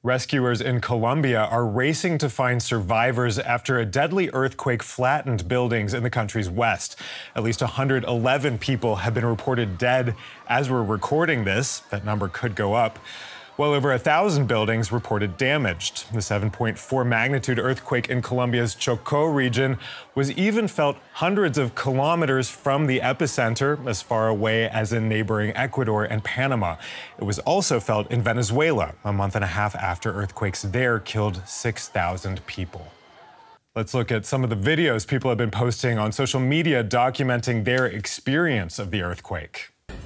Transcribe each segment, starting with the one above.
Rescuers in Colombia are racing to find survivors after a deadly earthquake flattened buildings in the country's west. At least 111 people have been reported dead as we're recording this. That number could go up. Well over 1,000 buildings reported damaged. The 7.4 magnitude earthquake in Colombia's Chocó region was even felt hundreds of kilometers from the epicenter, as far away as in neighboring Ecuador and Panama. It was also felt in Venezuela, a month and a half after earthquakes there killed 6,000 people. Let's look at some of the videos people have been posting on social media documenting their experience of the earthquake.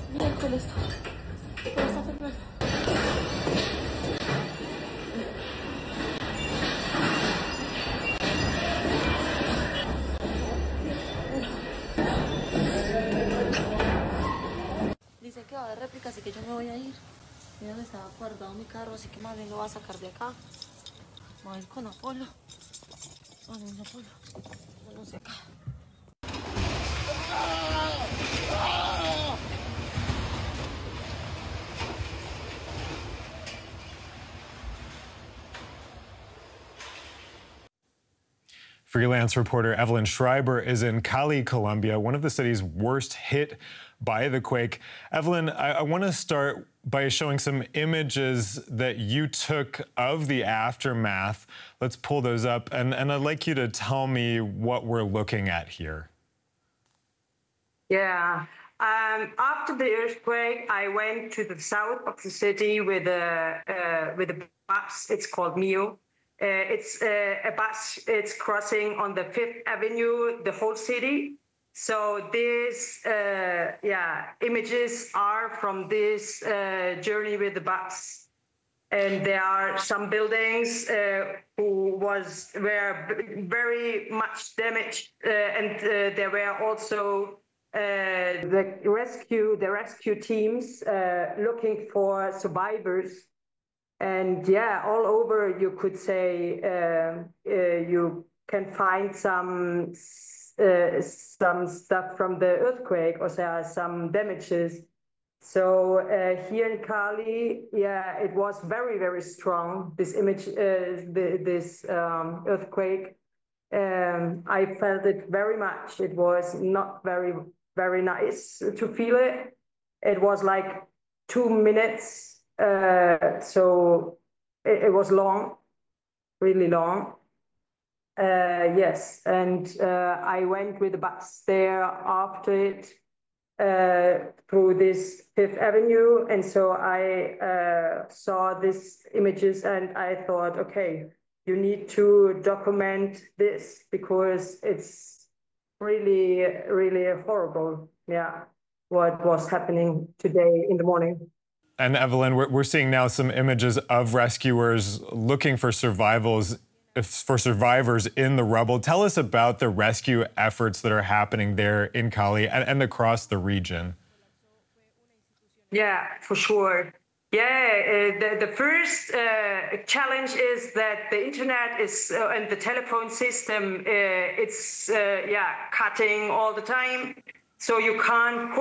Dice que va a haber réplica, así que yo me voy a ir. Mira que estaba guardado mi carro, así que más bien lo voy a sacar de acá. Voy a ir con Apolo. Con Apolo. No sé acá. Freelance reporter Evelyn Schreiber is in Cali, Colombia, one of the cities worst hit by the quake. Evelyn, I want to start by showing some images that you took of the aftermath. Let's pull those up, and I'd like you to tell me what we're looking at here. Yeah. After the earthquake, I went to the south of the city with a bus. It's called Mio. It's a bus. It's crossing on the 5th Avenue, the whole city. So these images are from this journey with the bus. And there are some buildings were very much damaged, and there were also the rescue teams looking for survivors. And yeah, all over you could say you can find some stuff from the earthquake, or there are some damages. So here in Cali, yeah, it was very, very strong, this image, this earthquake. I felt it very much. It was not very, very nice to feel it. It was like 2 minutes. So it was long, really long. Yes, and I went with the bus there after it through this 5th Avenue, and so I saw these images and I thought, okay, you need to document this because it's really, really horrible, yeah, what was happening today in the morning. And Evelyn, we're seeing now some images of rescuers looking for survivors in the rubble. Tell us about the rescue efforts that are happening there in Cali and across the region. Yeah, for sure. Yeah, the first challenge is that the internet is and the telephone system it's cutting all the time, so you can't